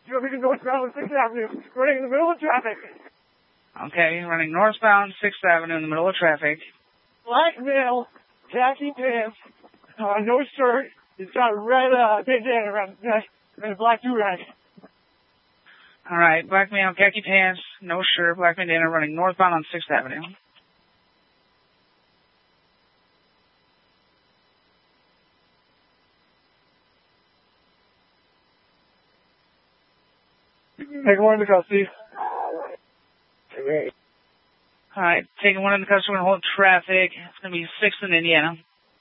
Moving northbound on 6th Avenue, running in the middle of traffic. Okay, running northbound 6th Avenue in the middle of traffic. Black male, khaki pants, no shirt. He's got a red bandana around his neck and a black do-rag. All right, black male, khaki pants, no shirt, black bandana, running northbound on 6th Avenue. Take one into custody. All right, taking one into custody, we're going to hold traffic. It's going to be 6th and Indiana.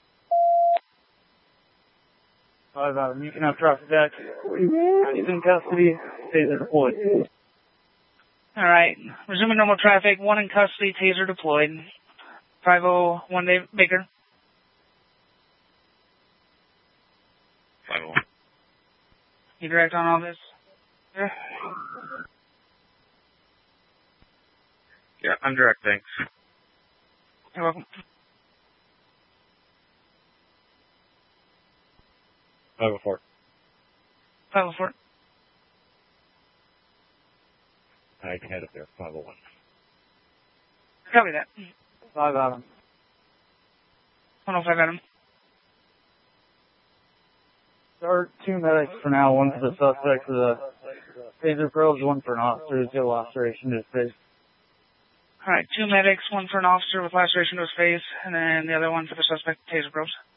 5 Adam, you can have traffic back. He's in custody. Taser deployed. All right, resuming normal traffic. 1 in custody, taser deployed. 501 Dave Baker. 501. You direct on all this? Yeah, I'm direct, thanks. You're welcome. 504. 504. I can head up there, 501. Copy that. 5 Adam. 105 Adam. Start 2 medics for now, 1 for the suspect for the taser probes, 1 for an officer who's got laceration to his face. All right, 2 medics, 1 for an officer with laceration to his face, and then the other 1 for the suspect taser probes.